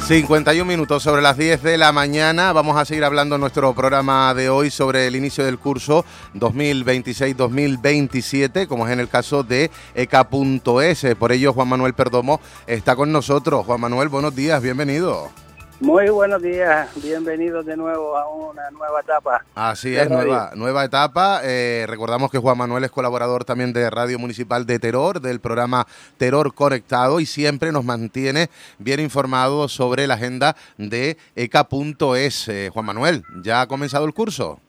51 minutos sobre las 10 de la mañana. Vamos a seguir hablando en nuestro programa de hoy sobre el inicio del curso 2026-2027, como es en el caso de ECA.es. Por ello, Juan Manuel Perdomo está con nosotros. Juan Manuel, buenos días, bienvenido. Muy buenos días, bienvenidos de nuevo a una nueva etapa. Así es, nueva etapa. Recordamos que Juan Manuel es colaborador también de Radio Municipal de Teror, del programa Teror Conectado, y siempre nos mantiene bien informados sobre la agenda de ECA.es. Juan Manuel, ¿ya ha comenzado el curso?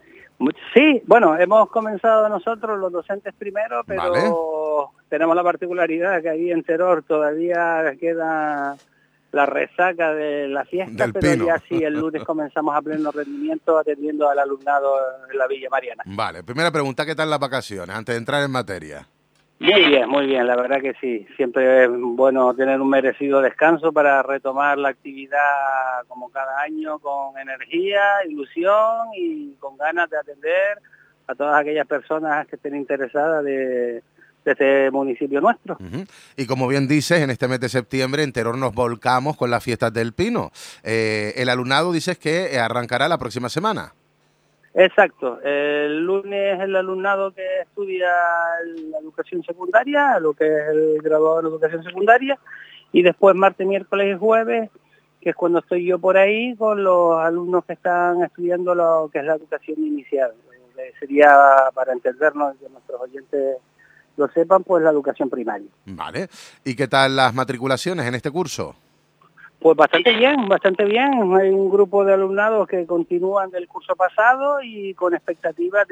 Sí, bueno, hemos comenzado nosotros los docentes primero, pero vale. Tenemos la particularidad que ahí en Teror todavía queda la resaca de la fiesta, del pero Pino. ya sí, el lunes comenzamos a pleno rendimiento atendiendo al alumnado en la Villa Mariana. Vale, primera pregunta, ¿qué tal las vacaciones antes de entrar en materia? Muy bien, la verdad que sí. Siempre es bueno tener un merecido descanso para retomar la actividad como cada año con energía, ilusión y con ganas de atender a todas aquellas personas que estén interesadas de este municipio nuestro. Y como bien dices, en este mes de septiembre en Teror nos volcamos con las fiestas del Pino. El alumnado dices que arrancará la próxima semana. Exacto, el lunes el alumnado que estudia la educación secundaria, lo que es el graduado en educación secundaria, y después martes, miércoles y jueves, que es cuando estoy yo por ahí con los alumnos que están estudiando lo que es la educación inicial. Sería, para entendernos, que nuestros oyentes lo sepan, pues la educación primaria. Vale, ¿y qué tal las matriculaciones en este curso? Pues bastante bien, bastante bien. Hay un grupo de alumnados que continúan del curso pasado y con expectativas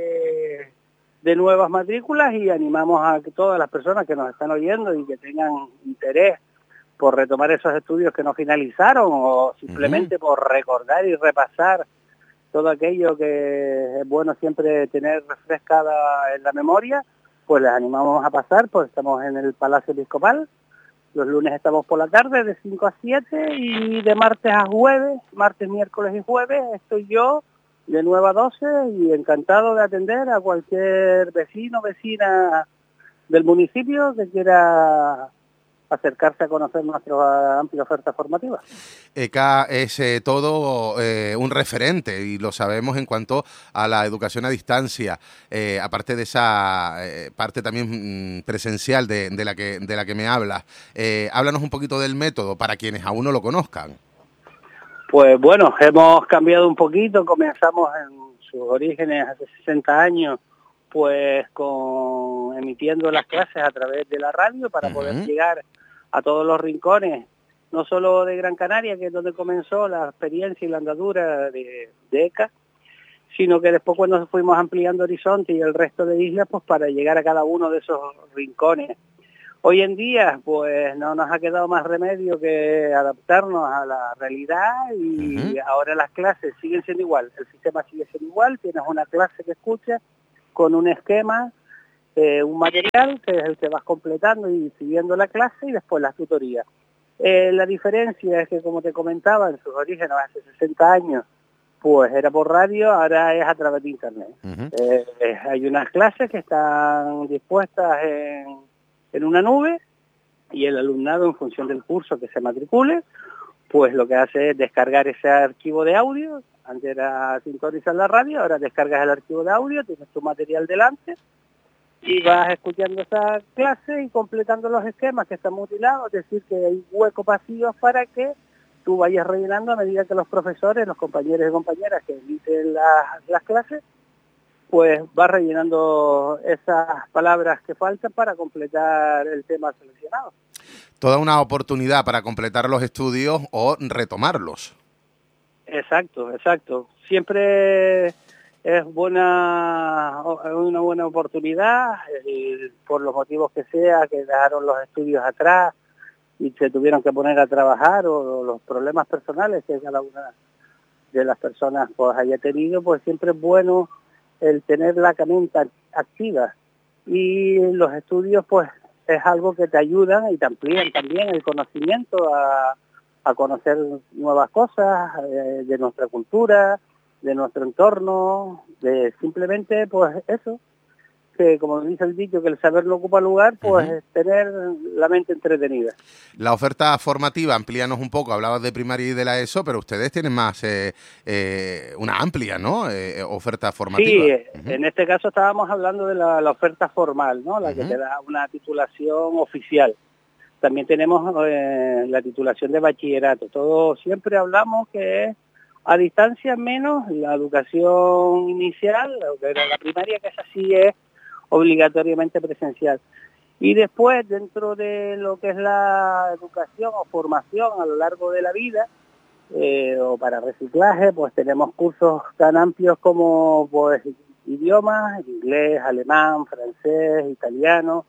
de nuevas matrículas, y animamos a que todas las personas que nos están oyendo y que tengan interés por retomar esos estudios que no finalizaron o simplemente por recordar y repasar todo aquello que es bueno siempre tener refrescada en la memoria, pues les animamos a pasar, pues estamos en el Palacio Episcopal. Los lunes estamos por la tarde de 5 a 7 y de martes a jueves, martes, miércoles y jueves, estoy yo de 9 a 12 y encantado de atender a cualquier vecino, vecina del municipio que quiera acercarse a conocer nuestra amplia oferta formativa. ECA es todo un referente, y lo sabemos en cuanto a la educación a distancia, aparte de esa parte también presencial de la que me hablas. Háblanos un poquito del método para quienes aún no lo conozcan. Pues bueno, hemos cambiado un poquito, comenzamos en sus orígenes hace 60 años, pues emitiendo las clases a través de la radio para poder llegar a todos los rincones, no solo de Gran Canaria, que es donde comenzó la experiencia y la andadura de ECA, sino que después cuando fuimos ampliando horizonte y el resto de islas, pues para llegar a cada uno de esos rincones. Hoy en día, pues no nos ha quedado más remedio que adaptarnos a la realidad y ahora las clases siguen siendo igual, el sistema sigue siendo igual, tienes una clase que escuchas con un esquema, un material que es el que vas completando y siguiendo la clase y después las tutorías. La diferencia es que, como te comentaba, en sus orígenes hace 60 años, pues era por radio, ahora es a través de internet. Hay unas clases que están dispuestas en una nube y el alumnado, en función del curso que se matricule, pues lo que hace es descargar ese archivo de audio. Antes era sintonizar la radio, ahora descargas el archivo de audio, tienes tu material delante y vas escuchando esa clase y completando los esquemas que están mutilados, es decir, que hay huecos vacíos para que tú vayas rellenando a medida que los profesores, los compañeros y compañeras que emiten las clases, pues vas rellenando esas palabras que faltan para completar el tema seleccionado. Toda una oportunidad para completar los estudios o retomarlos. Exacto, exacto. Siempre es una buena oportunidad, por los motivos que sea, que dejaron los estudios atrás y se tuvieron que poner a trabajar, o los problemas personales que cada una de las personas pues haya tenido, pues siempre es bueno el tener la mente activa. Y los estudios pues es algo que te ayudan y te amplían también el conocimiento a conocer nuevas cosas de nuestra cultura, de nuestro entorno, de simplemente pues eso, dice, como dice el dicho, que el saber no ocupa lugar, pues es tener la mente entretenida. La oferta formativa, amplíanos un poco, hablabas de primaria y de la ESO, pero ustedes tienen más, una amplia, ¿no? Oferta formativa. Sí, en este caso estábamos hablando de la oferta formal, ¿no? La que te da una titulación oficial. También tenemos la titulación de bachillerato. Todo siempre hablamos que es a distancia, menos la educación inicial, la primaria, que esa sí es obligatoriamente presencial. Y después, dentro de lo que es la educación o formación a lo largo de la vida, o para reciclaje, pues tenemos cursos tan amplios como pues idiomas, inglés, alemán, francés, italiano,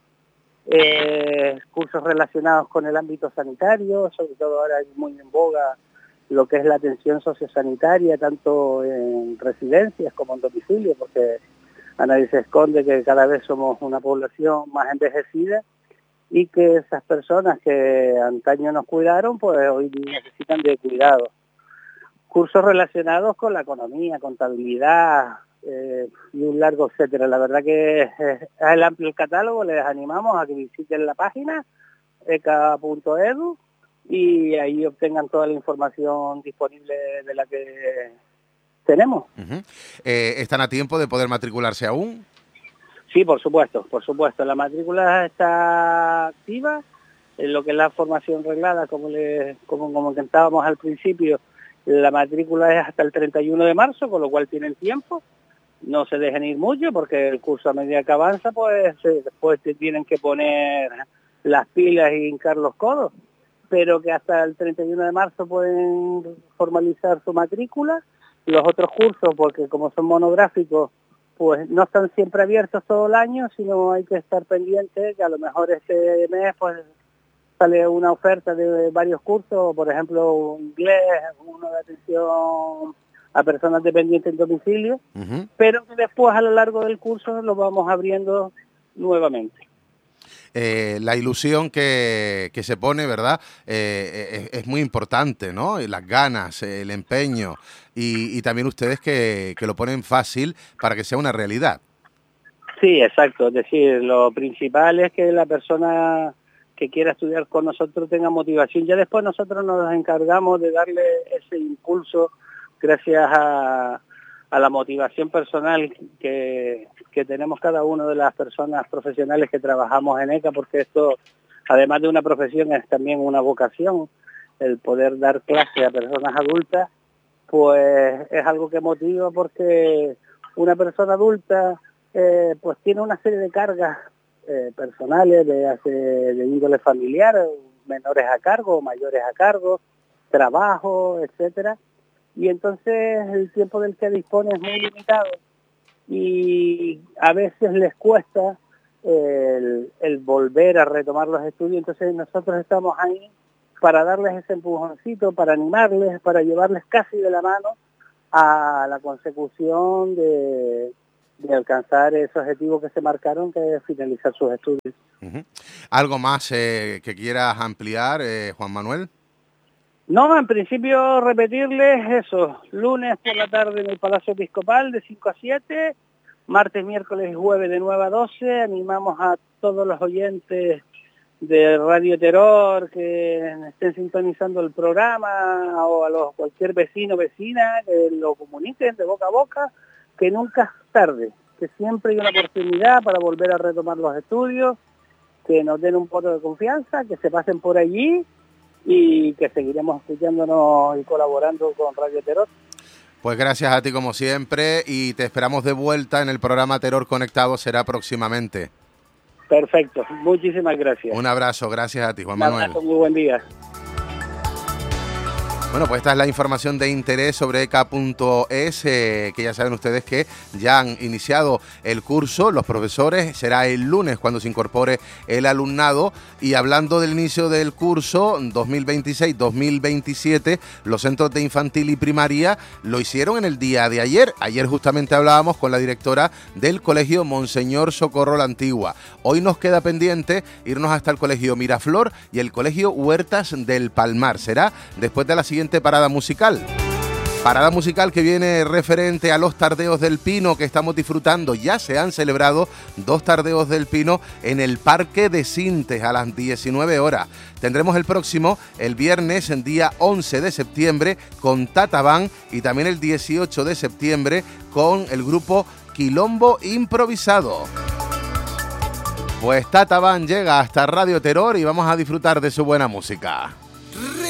cursos relacionados con el ámbito sanitario, sobre todo ahora hay muy en boga lo que es la atención sociosanitaria, tanto en residencias como en domicilio, porque a nadie se esconde que cada vez somos una población más envejecida y que esas personas que antaño nos cuidaron, pues hoy necesitan de cuidado. Cursos relacionados con la economía, contabilidad, y un largo etcétera. La verdad que es el amplio el catálogo. Les animamos a que visiten la página eca.edu y ahí obtengan toda la información disponible de la que tenemos. ¿Están a tiempo de poder matricularse aún? Sí, por supuesto. La matrícula está activa en lo que es la formación reglada, como comentábamos al principio. La matrícula es hasta el 31 de marzo, con lo cual tienen tiempo. No se dejen ir mucho porque el curso a medida que avanza, pues después te tienen que poner las pilas y hincar los codos, pero que hasta el 31 de marzo pueden formalizar su matrícula. Los otros cursos, porque como son monográficos, pues no están siempre abiertos todo el año, sino hay que estar pendiente que a lo mejor este mes pues sale una oferta de varios cursos, por ejemplo, inglés, uno de atención a personas dependientes en domicilio, pero que después a lo largo del curso lo vamos abriendo nuevamente. La ilusión que se pone, ¿verdad? Es muy importante, ¿no? Las ganas, el empeño y también ustedes que lo ponen fácil para que sea una realidad. Sí, exacto. Es decir, lo principal es que la persona que quiera estudiar con nosotros tenga motivación. Ya después nosotros nos encargamos de darle ese impulso gracias a la motivación personal que tenemos cada una de las personas profesionales que trabajamos en ECA, porque esto, además de una profesión, es también una vocación. El poder dar clase a personas adultas, pues es algo que motiva, porque una persona adulta pues tiene una serie de cargas personales de índole familiar, menores a cargo, mayores a cargo, trabajo, etcétera. Y entonces el tiempo del que dispone es muy limitado y a veces les cuesta el volver a retomar los estudios. Entonces nosotros estamos ahí para darles ese empujoncito, para animarles, para llevarles casi de la mano a la consecución de alcanzar ese objetivo que se marcaron, que es finalizar sus estudios. ¿Algo más que quieras ampliar, Juan Manuel? No, en principio repetirles eso, lunes por la tarde en el Palacio Episcopal de 5 a 7, martes, miércoles y jueves de 9 a 12, animamos a todos los oyentes de Radio Terror que estén sintonizando el programa o a cualquier vecino o vecina que lo comuniquen de boca a boca, que nunca es tarde, que siempre hay una oportunidad para volver a retomar los estudios, que nos den un voto de confianza, que se pasen por allí y que seguiremos escuchándonos y colaborando con Radio Terror. Pues gracias a ti como siempre y te esperamos de vuelta en el programa Terror Conectado, será próximamente. Perfecto, muchísimas gracias. Un abrazo, gracias a ti, Juan Manuel. Un abrazo, muy buen día. Bueno, pues esta es la información de interés sobre ECA.es, que ya saben ustedes que ya han iniciado el curso, los profesores, será el lunes cuando se incorpore el alumnado. Y hablando del inicio del curso 2026-2027, los centros de infantil y primaria lo hicieron en el día de ayer. Ayer justamente hablábamos con la directora del colegio Monseñor Socorro la Antigua. Hoy nos queda pendiente irnos hasta el colegio Miraflor y el colegio Huertas del Palmar. Será después de la siguiente parada musical. Parada musical que viene referente a los Tardeos del Pino que estamos disfrutando. Ya se han celebrado 2 Tardeos del Pino en el Parque de Sintes a las 19 horas. Tendremos el próximo, el viernes, en día 11 de septiembre, con Tatabán, y también el 18 de septiembre con el grupo Quilombo Improvisado. Pues Tatabán llega hasta Radio Terror y vamos a disfrutar de su buena música.